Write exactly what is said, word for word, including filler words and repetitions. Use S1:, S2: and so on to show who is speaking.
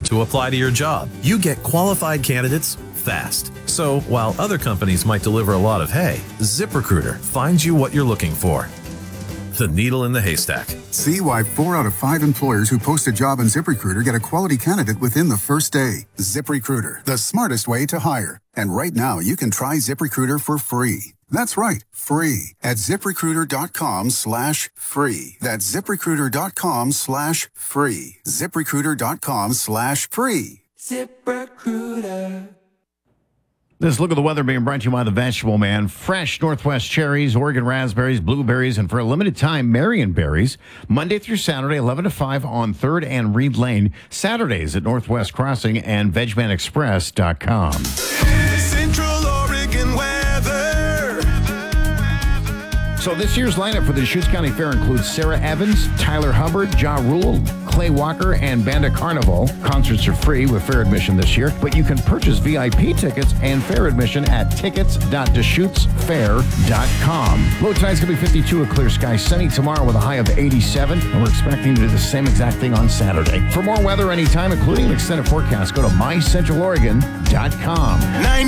S1: to apply to your job. You get qualified candidates fast. So while other companies might deliver a lot of hay, ZipRecruiter finds you what you're looking for. The needle in the haystack.
S2: See why four out of five employers who post a job on ZipRecruiter get a quality candidate within the first day. ZipRecruiter, the smartest way to hire. And right now, you can try ZipRecruiter for free. That's right, free at ZipRecruiter.com slash free. That's ZipRecruiter.com slash free. ZipRecruiter.com slash free.
S3: ZipRecruiter.
S4: This look at the weather being brought to you by the Vegetable Man. Fresh Northwest cherries, Oregon raspberries, blueberries, and for a limited time, Marion berries. Monday through Saturday, eleven to five on third and Reed Lane. Saturdays at Northwest Crossing and veg man express dot com.
S5: Central Oregon weather.
S4: So this year's lineup for the Deschutes County Fair includes Sarah Evans, Tyler Hubbard, Ja Rule, Clay Walker, and Banda Carnival. Concerts are free with fair admission this year, but you can purchase V I P tickets and fair admission at tickets dot deschutes fair dot com. Low tide's going to be fifty-two, a clear sky, sunny tomorrow with a high of eighty-seven, and we're expecting to do the same exact thing on Saturday. For more weather anytime, including an extended forecast, go to my central oregon dot com.